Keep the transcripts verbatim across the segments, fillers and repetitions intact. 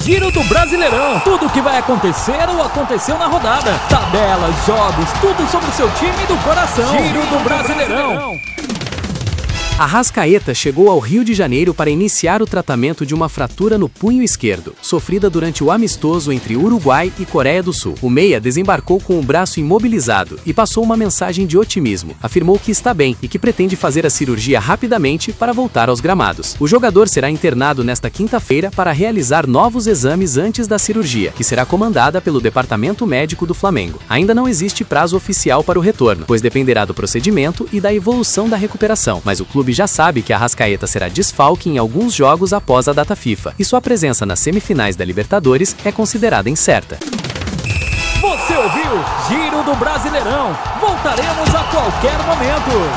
Giro do Brasileirão. Tudo o que vai acontecer ou aconteceu na rodada. Tabelas, jogos, tudo sobre o seu time do coração. Giro do Brasileirão. Arrascaeta chegou ao Rio de Janeiro para iniciar o tratamento de uma fratura no punho esquerdo, sofrida durante o amistoso entre Uruguai e Coreia do Sul. O meia desembarcou com o braço imobilizado e passou uma mensagem de otimismo. Afirmou que está bem e que pretende fazer a cirurgia rapidamente para voltar aos gramados. O jogador será internado nesta quinta-feira para realizar novos exames antes da cirurgia, que será comandada pelo Departamento Médico do Flamengo. Ainda não existe prazo oficial para o retorno, pois dependerá do procedimento e da evolução da recuperação, mas o clube já sabe que Arrascaeta será desfalque em alguns jogos após a data FIFA, e sua presença nas semifinais da Libertadores é considerada incerta. Você ouviu Giro do Brasileirão. Voltaremos a qualquer momento.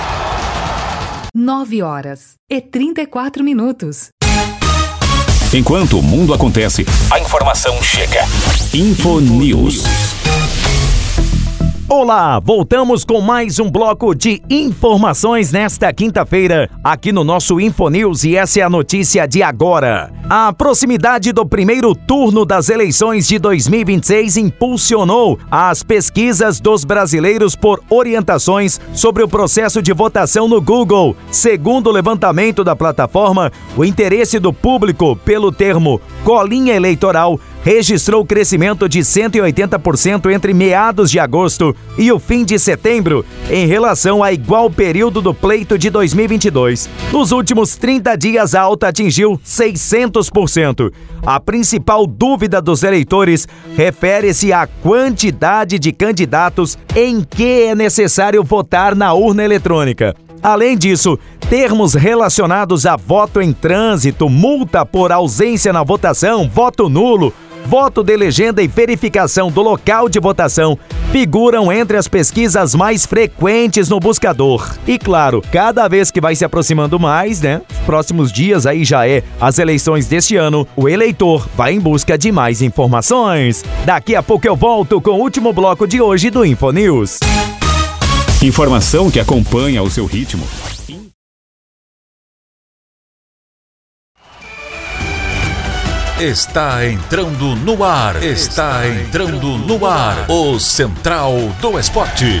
nove horas e trinta e quatro minutos. Enquanto o mundo acontece, a informação chega. Infonews. Olá, voltamos com mais um bloco de informações nesta quinta-feira, aqui no nosso Infonews, e essa é a notícia de agora. A proximidade do primeiro turno das eleições de dois mil e vinte e seis impulsionou as pesquisas dos brasileiros por orientações sobre o processo de votação no Google. Segundo o levantamento da plataforma, o interesse do público pelo termo colinha eleitoral registrou crescimento de cento e oitenta por cento entre meados de agosto e o fim de setembro, em relação a igual período do pleito de dois mil e vinte e dois. Nos últimos trinta dias, a alta atingiu seiscentos por cento. A principal dúvida dos eleitores refere-se à quantidade de candidatos em que é necessário votar na urna eletrônica. Além disso, termos relacionados a voto em trânsito, multa por ausência na votação, voto nulo, voto de legenda e verificação do local de votação figuram entre as pesquisas mais frequentes no buscador. E claro, cada vez que vai se aproximando mais, né? Próximos dias aí já é as eleições deste ano, o eleitor vai em busca de mais informações. Daqui a pouco eu volto com o último bloco de hoje do Infonews. Informação que acompanha o seu ritmo. Está entrando no ar, está entrando no ar, o Central do Esporte.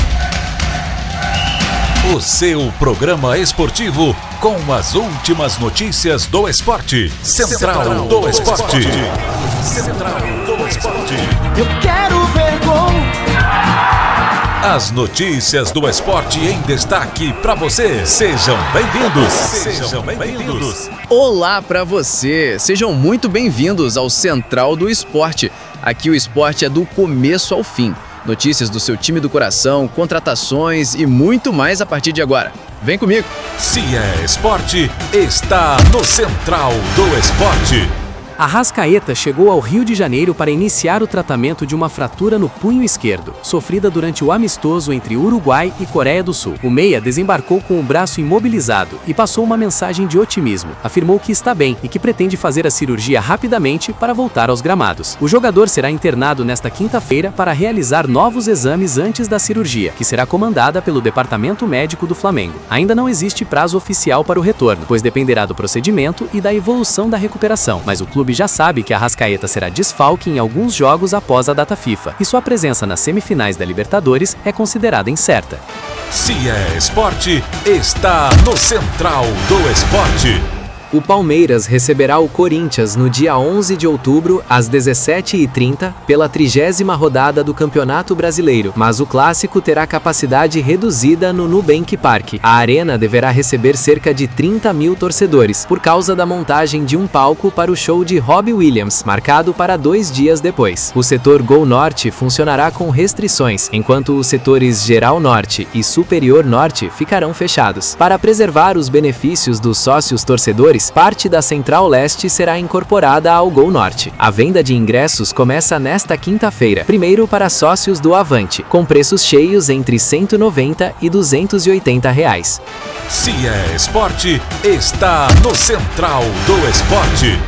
O seu programa esportivo com as últimas notícias do esporte. Central do Esporte. Central do Esporte. Eu quero ver gol. As notícias do esporte em destaque para você. Sejam bem-vindos. Sejam bem-vindos. Olá para você. Sejam muito bem-vindos ao Central do Esporte. Aqui o esporte é do começo ao fim. Notícias do seu time do coração, contratações e muito mais a partir de agora. Vem comigo. Se é esporte, está no Central do Esporte. Arrascaeta chegou ao Rio de Janeiro para iniciar o tratamento de uma fratura no punho esquerdo, sofrida durante o amistoso entre Uruguai e Coreia do Sul. O meia desembarcou com o braço imobilizado e passou uma mensagem de otimismo. Afirmou que está bem e que pretende fazer a cirurgia rapidamente para voltar aos gramados. O jogador será internado nesta quinta-feira para realizar novos exames antes da cirurgia, que será comandada pelo Departamento Médico do Flamengo. Ainda não existe prazo oficial para o retorno, pois dependerá do procedimento e da evolução da recuperação, mas o clube já sabe que Arrascaeta será desfalque em alguns jogos após a data FIFA, e sua presença nas semifinais da Libertadores é considerada incerta. Se é esporte, está no Central do Esporte. O Palmeiras receberá o Corinthians no dia onze de outubro, às dezessete e trinta, pela trigésima rodada do Campeonato Brasileiro, mas o clássico terá capacidade reduzida no Nubank Park. A arena deverá receber cerca de trinta mil torcedores, por causa da montagem de um palco para o show de Robbie Williams, marcado para dois dias depois. O setor Gol Norte funcionará com restrições, enquanto os setores Geral Norte e Superior Norte ficarão fechados. Para preservar os benefícios dos sócios torcedores, parte da Central Leste será incorporada ao Gol Norte. A venda de ingressos começa nesta quinta-feira, primeiro para sócios do Avante, com preços cheios entre cento e noventa e duzentos e oitenta reais. Se é esporte, está no Central do Esporte.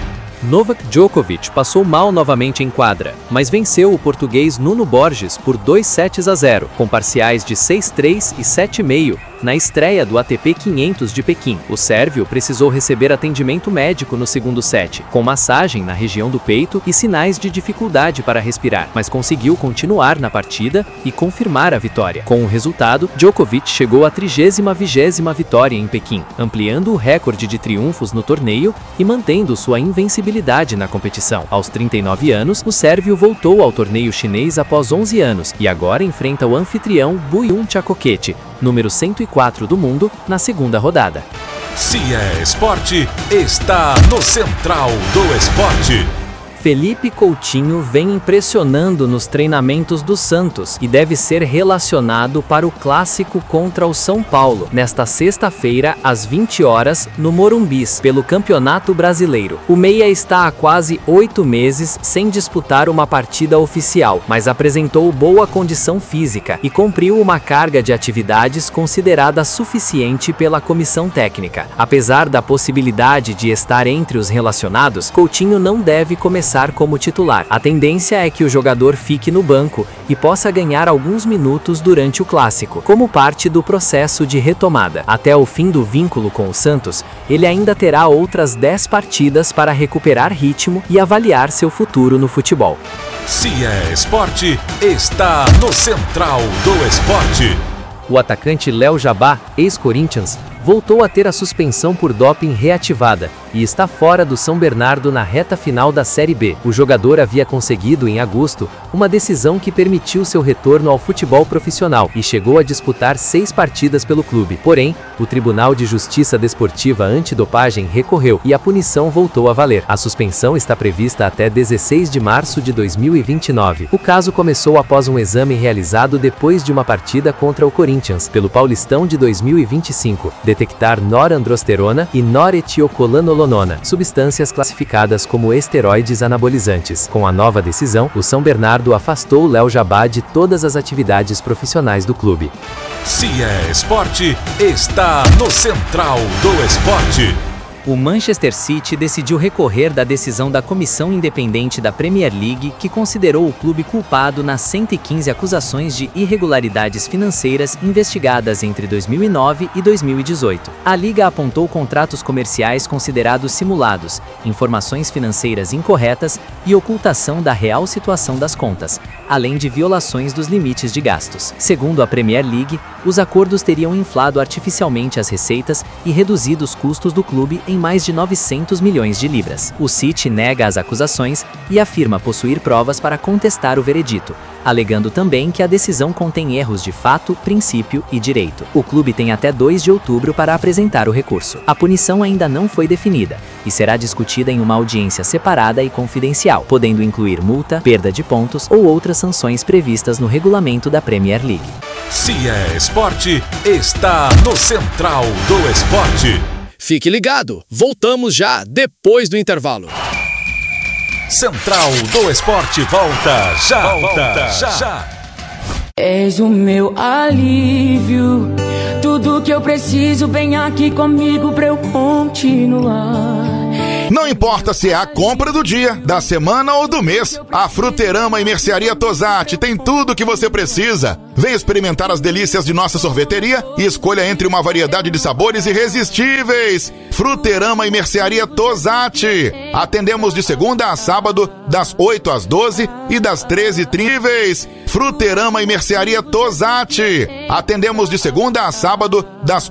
Novak Djokovic passou mal novamente em quadra, mas venceu o português Nuno Borges por dois sets a zero, com parciais de seis a três e sete a cinco, na estreia do A T P quinhentos de Pequim. O sérvio precisou receber atendimento médico no segundo set, com massagem na região do peito e sinais de dificuldade para respirar, mas conseguiu continuar na partida e confirmar a vitória. Com o resultado, Djokovic chegou à trigésima vigésima vitória em Pequim, ampliando o recorde de triunfos no torneio e mantendo sua invencibilidade na competição. Aos trinta e nove anos, o sérvio voltou ao torneio chinês após onze anos e agora enfrenta o anfitrião Buyun Chakoket, número cento e quatro do mundo, na segunda rodada. Se é esporte, está no Central do Esporte. Felipe Coutinho vem impressionando nos treinamentos do Santos e deve ser relacionado para o clássico contra o São Paulo, nesta sexta-feira, às vinte horas, no Morumbis, pelo Campeonato Brasileiro. O meia está há quase oito meses sem disputar uma partida oficial, mas apresentou boa condição física e cumpriu uma carga de atividades considerada suficiente pela comissão técnica. Apesar da possibilidade de estar entre os relacionados, Coutinho não deve começar como titular. A tendência é que o jogador fique no banco e possa ganhar alguns minutos durante o clássico, como parte do processo de retomada. Até o fim do vínculo com o Santos, ele ainda terá outras dez partidas para recuperar ritmo e avaliar seu futuro no futebol. Se é esporte, está no Central do Esporte. O atacante Léo Jabá, ex-Corinthians, voltou a ter a suspensão por doping reativada e está fora do São Bernardo na reta final da Série B. O jogador havia conseguido, em agosto, uma decisão que permitiu seu retorno ao futebol profissional e chegou a disputar seis partidas pelo clube. Porém, o Tribunal de Justiça Desportiva Antidopagem recorreu e a punição voltou a valer. A suspensão está prevista até dezesseis de março de dois mil e vinte e nove. O caso começou após um exame realizado depois de uma partida contra o Corinthians, pelo Paulistão de dois mil e vinte e cinco. Detectar norandrosterona e noretiocolanolonona, substâncias classificadas como esteroides anabolizantes. Com a nova decisão, o São Bernardo afastou Léo Jabá de todas as atividades profissionais do clube. Se é esporte, está no Central do Esporte. O Manchester City decidiu recorrer da decisão da Comissão Independente da Premier League, que considerou o clube culpado nas cento e quinze acusações de irregularidades financeiras investigadas entre dois mil e nove e dois mil e dezoito. A Liga apontou contratos comerciais considerados simulados, informações financeiras incorretas e ocultação da real situação das contas, além de violações dos limites de gastos. Segundo a Premier League, os acordos teriam inflado artificialmente as receitas e reduzido os custos do clube em mais de novecentos milhões de libras. O City nega as acusações e afirma possuir provas para contestar o veredito, alegando também que a decisão contém erros de fato, princípio e direito. O clube tem até dois de outubro para apresentar o recurso. A punição ainda não foi definida e será discutida em uma audiência separada e confidencial, podendo incluir multa, perda de pontos ou outras sanções previstas no regulamento da Premier League. Se é esporte, está no Central do Esporte. Fique ligado, voltamos já depois do intervalo. Central do Esporte volta já, volta já. já. És o meu alívio, tudo que eu preciso, vem aqui comigo pra eu continuar. Não importa se é a compra do dia, da semana ou do mês, a Fruterama e Mercearia Tosatti tem tudo o que você precisa. Vem experimentar as delícias de nossa sorveteria e escolha entre uma variedade de sabores irresistíveis. Fruterama e Mercearia Tosatti. Atendemos de segunda a sábado, das oito às doze e das treze e trinta. Fruterama e Mercearia Tosatti. Atendemos de segunda a sábado, das